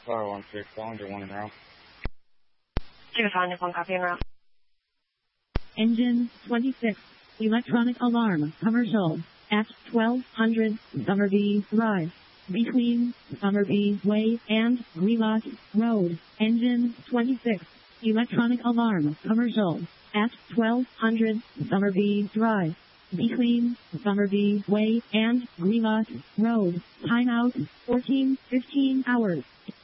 Star 16, calling to 1 en route. Jigga 1, copy en route. Engine 26, electronic alarm, commercial, at 1200 Summerby Drive, between Summerby Way and Greenlock Road. Engine 26, electronic alarm, commercial, at 1200 Summerby Drive, between Summerby Way and Greenlock Road. Timeout 14:15 hours.